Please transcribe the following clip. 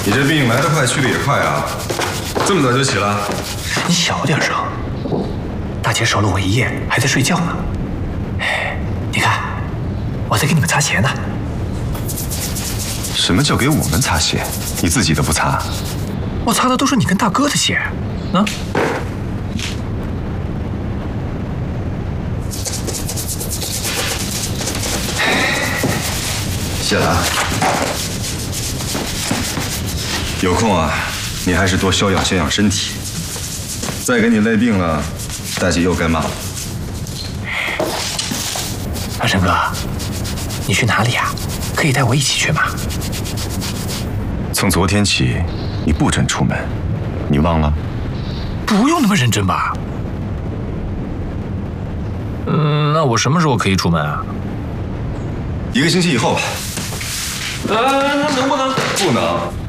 你这病来得快，去得也快啊！这么早就起了？ 你小点声，大姐守了我一夜，还在睡觉呢。你看，我在给你们擦鞋呢。 什么叫给我们擦鞋？你自己都不擦？ 我擦的都是你跟大哥的鞋，啊。 谢了啊。有空啊，你还是多休养休养身体。再给你累病了，大姐又该骂我。 阿成哥，你去哪里呀？可以带我一起去吗？ 从昨天起，你不准出门，你忘了？ 不用那么认真吧？那我什么时候可以出门啊 1个星期以后吧。 那能不能？ 不能。